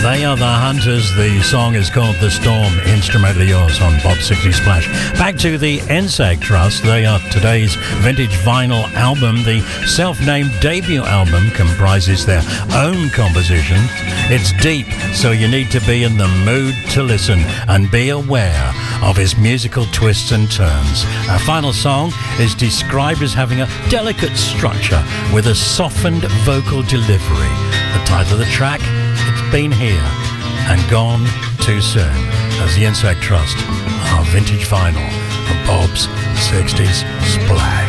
They are the Hunters. The song is called The Storm, instrumentally yours on Bob 60 Splash. Back to the NSAG Trust. They are today's vintage vinyl album. The self-named debut album comprises their own compositions. It's deep, so you need to be in the mood to listen and be aware of its musical twists and turns. Our final song is described as having a delicate structure with a softened vocal delivery. The title of the track, It's Been Here and Gone Too Soon, as the NSAG Trust, our vintage vinyl on Bob's 60s Splash.